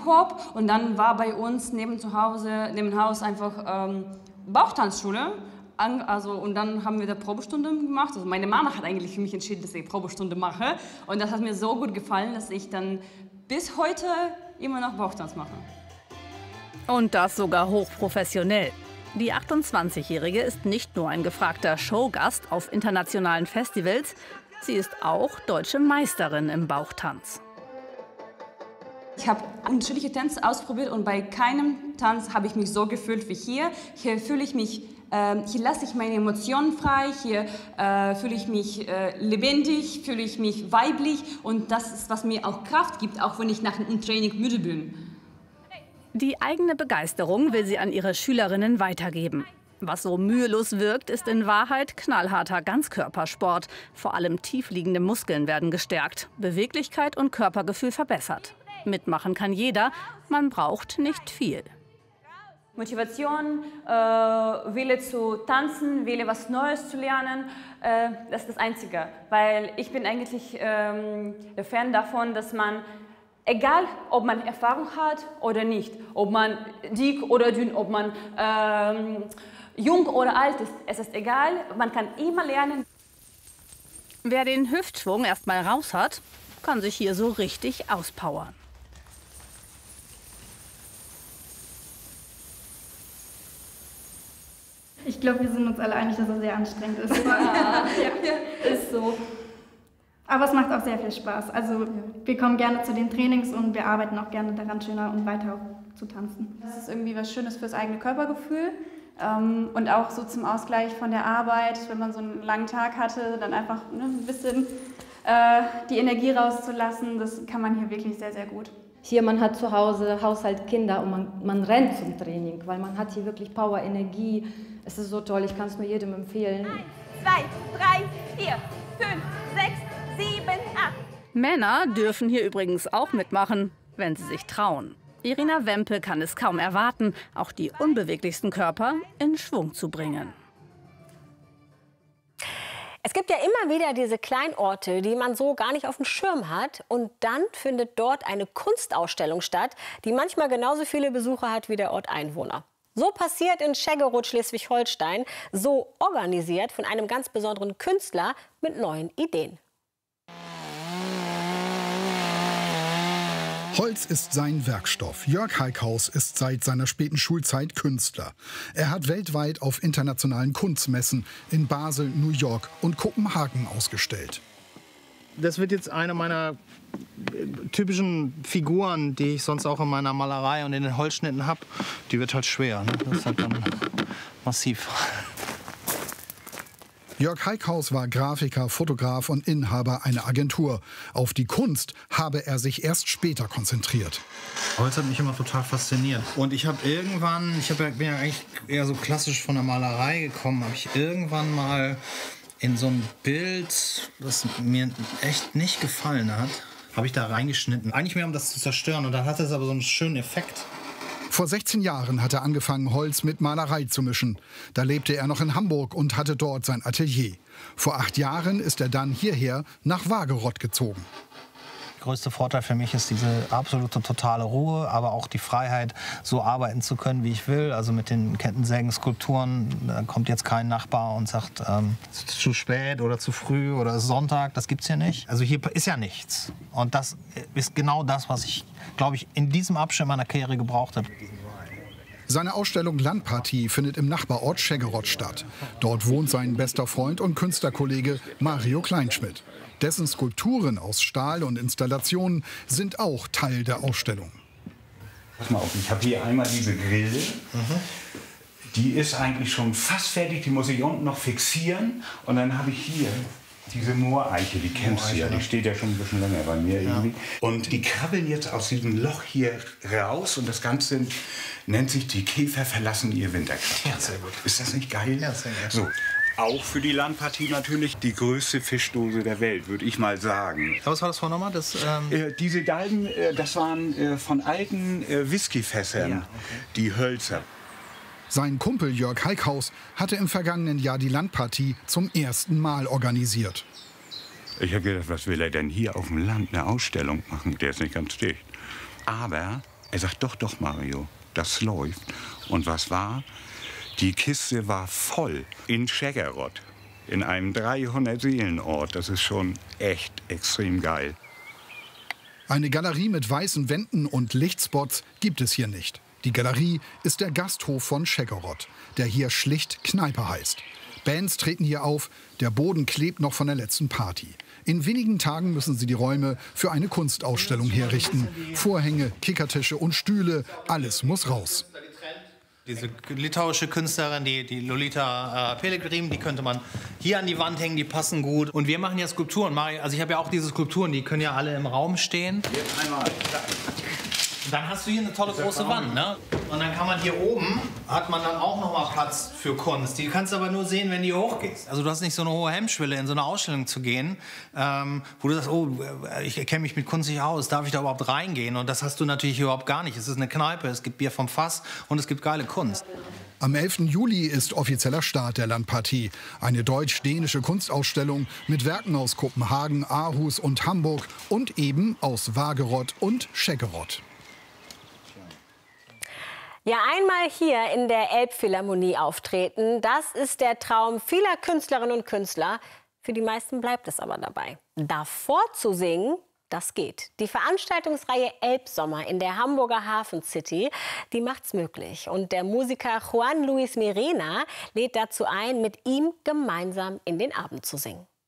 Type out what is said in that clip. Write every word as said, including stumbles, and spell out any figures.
Warenkorb und dann war bei uns neben zu Hause, neben Haus einfach ähm, Bauchtanzschule. Also, und dann haben wir da Probestunde gemacht. Also meine Mama hat eigentlich für mich entschieden, dass ich Probestunde mache. Und das hat mir so gut gefallen, dass ich dann bis heute immer noch Bauchtanz mache. Und das sogar hochprofessionell. Die achtundzwanzigjährige ist nicht nur ein gefragter Showgast auf internationalen Festivals, sie ist auch deutsche Meisterin im Bauchtanz. Ich habe unterschiedliche Tänze ausprobiert und bei keinem Tanz habe ich mich so gefühlt wie hier. Hier fühle ich mich, äh, hier lasse ich meine Emotionen frei, hier äh, fühle ich mich äh, lebendig, fühle ich mich weiblich und das ist, was mir auch Kraft gibt, auch wenn ich nach dem Training müde bin. Die eigene Begeisterung will sie an ihre Schülerinnen weitergeben. Was so mühelos wirkt, ist in Wahrheit knallharter Ganzkörpersport. Vor allem tiefliegende Muskeln werden gestärkt, Beweglichkeit und Körpergefühl verbessert. Mitmachen kann jeder, man braucht nicht viel. Motivation, äh, Wille zu tanzen, Wille was Neues zu lernen, äh, das ist das Einzige. Weil ich bin eigentlich ähm, der Fan davon, dass man, egal ob man Erfahrung hat oder nicht, ob man dick oder dünn, ob man ähm, jung oder alt ist, es ist egal, man kann immer lernen. Wer den Hüftschwung erst mal raus hat, kann sich hier so richtig auspowern. Ich glaube, wir sind uns alle einig, dass es sehr anstrengend ist. ja, ist so. Aber es macht auch sehr viel Spaß. Also wir kommen gerne zu den Trainings und wir arbeiten auch gerne daran, schöner und weiter zu tanzen. Das ist irgendwie was Schönes fürs eigene Körpergefühl ähm, und auch so zum Ausgleich von der Arbeit, wenn man so einen langen Tag hatte, dann einfach ne, ein bisschen äh, die Energie rauszulassen. Das kann man hier wirklich sehr, sehr gut. Hier, man hat zu Hause Haushalt, Kinder und man, man rennt zum Training, weil man hat hier wirklich Power, Energie. Es ist so toll, ich kann es nur jedem empfehlen. Eins, zwei, drei, vier, fünf, sechs, sieben, acht. Männer dürfen hier übrigens auch mitmachen, wenn sie sich trauen. Irina Wempe kann es kaum erwarten, auch die unbeweglichsten Körper in Schwung zu bringen. Es gibt ja immer wieder diese Kleinorte, die man so gar nicht auf dem Schirm hat. Und dann findet dort eine Kunstausstellung statt, die manchmal genauso viele Besucher hat wie der Ort Einwohner. So passiert in Scheggeroth, Schleswig-Holstein, so organisiert von einem ganz besonderen Künstler mit neuen Ideen. Holz ist sein Werkstoff. Jörg Heikhaus ist seit seiner späten Schulzeit Künstler. Er hat weltweit auf internationalen Kunstmessen in Basel, New York und Kopenhagen ausgestellt. Das wird jetzt eine meiner typischen Figuren, die ich sonst auch in meiner Malerei und in den Holzschnitten habe. Die wird halt schwer, ne? Das ist halt dann massiv. Jörg Heikhaus war Grafiker, Fotograf und Inhaber einer Agentur. Auf die Kunst habe er sich erst später konzentriert. Holz hat mich immer total fasziniert. Und ich habe irgendwann, ich hab ja, bin ja eigentlich eher so klassisch von der Malerei gekommen, habe ich irgendwann mal in so ein Bild, das mir echt nicht gefallen hat, habe ich da reingeschnitten. Eigentlich mehr, um das zu zerstören. Und dann hatte es aber so einen schönen Effekt. Vor sechzehn Jahren hat er angefangen, Holz mit Malerei zu mischen. Da lebte er noch in Hamburg und hatte dort sein Atelier. Vor acht Jahren ist er dann hierher nach Wageroth gezogen. Der größte Vorteil für mich ist diese absolute totale Ruhe, aber auch die Freiheit, so arbeiten zu können, wie ich will. Also mit den Kettensägen-Skulpturen, da kommt jetzt kein Nachbar und sagt, ähm, es ist zu spät oder zu früh oder es ist Sonntag. Das gibt's hier nicht. Also hier ist ja nichts. Und das ist genau das, was ich, glaube ich, in diesem Abschnitt meiner Karriere gebraucht habe. Seine Ausstellung Landpartie findet im Nachbarort Scheggeroth statt. Dort wohnt sein bester Freund und Künstlerkollege Mario Kleinschmidt. Dessen Skulpturen aus Stahl und Installationen sind auch Teil der Ausstellung. Pass mal auf, ich habe hier einmal diese Grille. Mhm. Die ist eigentlich schon fast fertig, die muss ich unten noch fixieren. Und dann habe ich hier diese Mooreiche, die kennst du ja, die steht ja schon ein bisschen länger bei mir ja. irgendwie. Und die krabbeln jetzt aus diesem Loch hier raus und das Ganze nennt sich die Käfer verlassen ihr Winterkraft. Ja, sehr gut. Ist das nicht geil? Ja, sehr geil. So. Auch für die Landpartie natürlich die größte Fischdose der Welt, würde ich mal sagen. Was war das vorhin nochmal? Das, ähm äh, diese Galgen, äh, das waren äh, von alten äh, Whiskyfässern, ja, okay. Die Hölzer. Sein Kumpel Jörg Heikhaus hatte im vergangenen Jahr die Landpartie zum ersten Mal organisiert. Ich habe gedacht, was will er denn hier auf dem Land eine Ausstellung machen? Der ist nicht ganz dicht. Aber Er sagt, doch, doch, Mario, das läuft. Und was war? Die Kiste war voll in Scheggerott, in einem dreihundert-Seelen-Ort. Das ist schon echt extrem geil. Eine Galerie mit weißen Wänden und Lichtspots gibt es hier nicht. Die Galerie ist der Gasthof von Scheggerott, der hier schlicht Kneipe heißt. Bands treten hier auf, der Boden klebt noch von der letzten Party. In wenigen Tagen müssen sie die Räume für eine Kunstausstellung herrichten. Vorhänge, Kickertische und Stühle, alles muss raus. Diese litauische Künstlerin, die, die Lolita äh, Pellegrim, die könnte man hier an die Wand hängen, die passen gut. Und wir machen ja Skulpturen. Also ich habe ja auch diese Skulpturen, die können ja alle im Raum stehen. Jetzt einmal. Dann hast du hier eine tolle große Wand, ne? Und dann kann man hier oben, hat man dann auch noch mal Platz für Kunst. Die kannst du aber nur sehen, wenn du hochgehst. Also du hast nicht so eine hohe Hemmschwelle, in so eine Ausstellung zu gehen, ähm, wo du sagst, oh, ich kenne mich mit Kunst nicht aus, darf ich da überhaupt reingehen? Und das hast du natürlich überhaupt gar nicht. Es ist eine Kneipe, es gibt Bier vom Fass und es gibt geile Kunst. Am elften Juli ist offizieller Start der Landpartie. Eine deutsch-dänische Kunstausstellung mit Werken aus Kopenhagen, Aarhus und Hamburg und eben aus Vagerott und Scheggerott. Ja, einmal hier in der Elbphilharmonie auftreten, das ist der Traum vieler Künstlerinnen und Künstler. Für die meisten bleibt es aber dabei. Davor zu singen, das geht. Die Veranstaltungsreihe Elbsommer in der Hamburger Hafen City, die macht's möglich. Und der Musiker Juan Luis Mirena lädt dazu ein, mit ihm gemeinsam in den Abend zu singen.